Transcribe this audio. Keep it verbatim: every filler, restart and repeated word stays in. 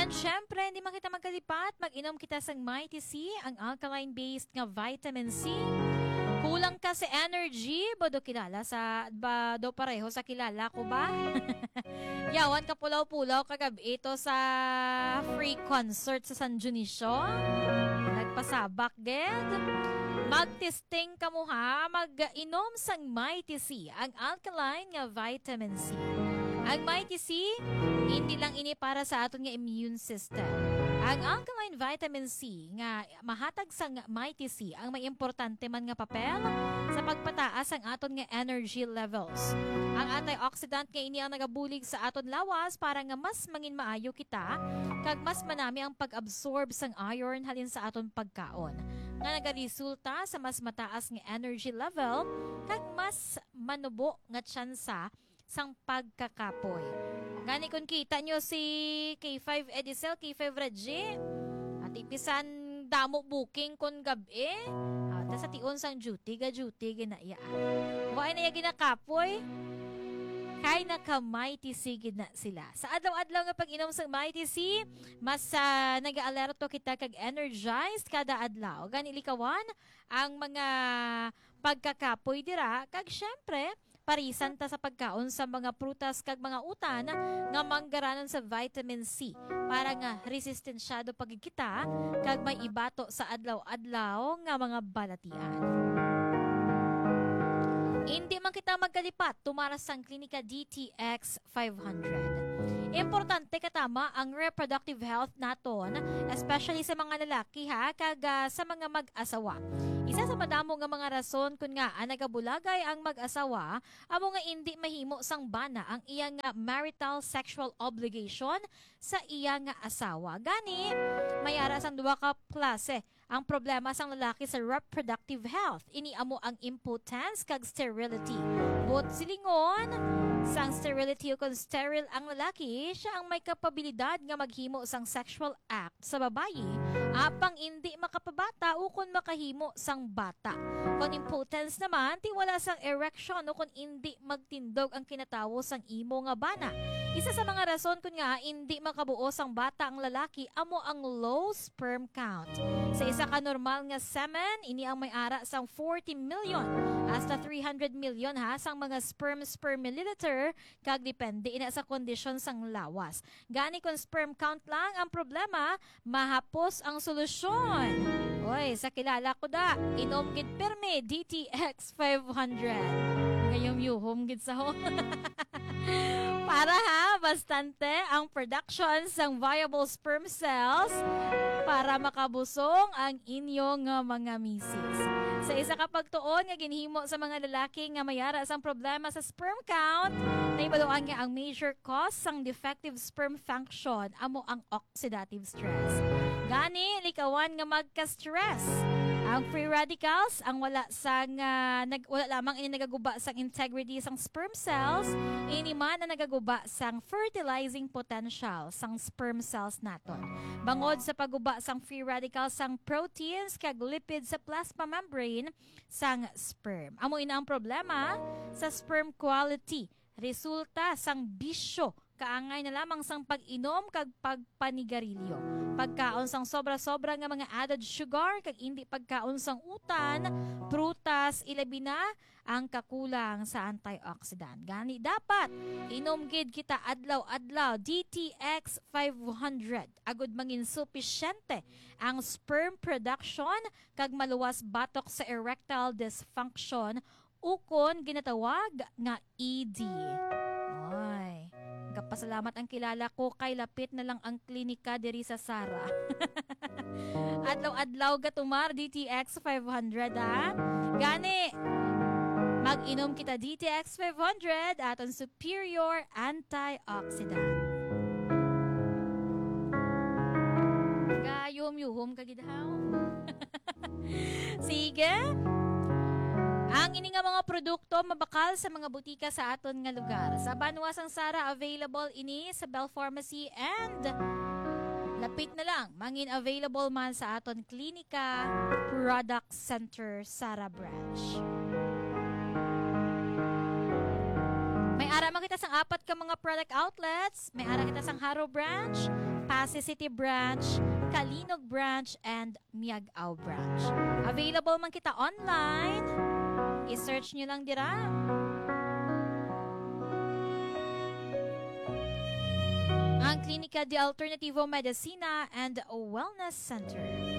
And syempre, hindi man kita magkalipat, mag-inom kita sang Mighty C, ang alkaline-based nga vitamin C. Kulang ka sa energy, ba do kilala sa, ba do pareho sa kilala ko ba? Yawan ka pulaw-pulaw kagabi ito sa free concert sa San Dionisio. Nagpasabak, ged. Mag-testing ka mo ha, mag-inom sang Mighty C, ang alkaline nga vitamin C. Ang Mighty C, hindi lang ini para sa aton nga immune system. Ang alkaline vitamin C nga mahatag sa Mighty C ang may importante man nga papel sa pagpataas ang aton nga energy levels. Ang antioxidant nga ini ang nagabulig sa aton lawas para nga mas mangin maayo kita kag mas manami ang pag-absorb sang iron halin sa aton pagkaon. Nga nagaresulta sa mas mataas nga energy level kag mas manubo nga tsansa sang pagkakapoy. Gani kung kita nyo si K five Edicel, K five Reggie, at ipisan damo booking kun gabi, at sa tion sang duty, ga duty, ginaya. Why na yung ginakapoy? Kay naka-Mighty C gina sila. Sa adlaw-adlaw nga pag-inom sa Mighty C, mas uh, nag-alerto kita kag energized kada adlaw. Gani likawan ang mga pagkakapoy dira, kag syempre, parisan ta sa pagkaon sa mga prutas kag mga utan nga manggaranon sa vitamin C para nga resistensyado pagkita kag may ibato sa adlaw-adlaw nga mga balatian. Hindi man kita magkalipat tumaras sang klinika D T X five hundred. Importante katama ang reproductive health naton, especially sa mga lalaki ha, kag uh, sa mga mag-asawa. Isa sa madamo nga mga rason kun nga ang nagabulagay ang mag-asawa, amo nga hindi mahimo sang bana ang iyang marital sexual obligation sa iyang asawa. Gani, mayara sang duwa ka klase ang problema sang lalaki sa reproductive health. Ini amo ang impotence kag sterility. But silingon, sang sterility o kung sterile ang lalaki, siya ang may kapabilidad nga maghimo sang sexual act sa babayi, apang hindi makapabata o kung makahimo sang bata. Kung impotence naman, ti wala sang erection o kung hindi magtindog ang kinatawo sang imo nga bana. Isa sa mga rason kung nga hindi makabuo sang bata ang lalaki, amo ang low sperm count. Sa isa ka normal nga semen, ini ang may ara sang forty million hasta three hundred million ha sang mga sperms per milliliter, kag depende ina sa kondisyon sang lawas. Gani kung sperm count lang ang problema, mahapos ang solusyon. Oy, sa kilala ko da, inom gid perme D T X five hundred. Ngayong yuhom gid sa ho. Para ha, bastante ang production sang viable sperm cells para makabusong ang inyong uh, mga misis. Sa isa ka pagtuon nga ginhimo sa mga lalaki nga mayara sang problema sa sperm count, naibaluan nga ang major cause sang defective sperm function amo ang oxidative stress. Gani, likawan nga magka-stress. Ang free radicals, ang wala sang uh, nag, wala lamang ini nagaguba sang integrity sang sperm cells, ini man ang nagaguba sang fertilizing potential sang sperm cells naton. Bangod sa pagguba sang free radicals sang proteins kag lipids sa plasma membrane sang sperm. Amo ina ang problema sa sperm quality, resulta sang bisyo kaangay na lamang sang pag-inom kag pagpanigarilyo. Pagkaon sang sobra-sobra nga mga added sugar kag hindi pagkaon sang utan, prutas, ilabi na ang kakulang sa antioxidant. Gani dapat inom gid kita adlaw-adlaw D T X five hundred. Agud mangin supisyente ang sperm production kag maluwas batok sa erectile dysfunction ukon ginatawag nga E D. Ay, kapasalamat ang kilala ko kay lapit na lang ang klinika diri sa Sara. Adlaw-adlaw gatumar D T X five hundred ha. Gani, mag-inom kita D T X five hundred at ang superior antioxidant. Gayom-yuhom kagidaw. Sige. Ang ini nga mga produkto mabakal sa mga butika sa aton nga lugar. Sa Banwa sang Sara, available ini sa Bell Pharmacy and lapit na lang, mangin available man sa aton Klinika Product Center Sara Branch. May ara man kita sang apat ka mga product outlets. May ara kita sang Haro Branch, Pasay City Branch, Kalinog Branch, and Miagao Branch. Available man kita online. I-search nyo lang dira. Ang Klinika de Alternativo Medicina and Wellness Center.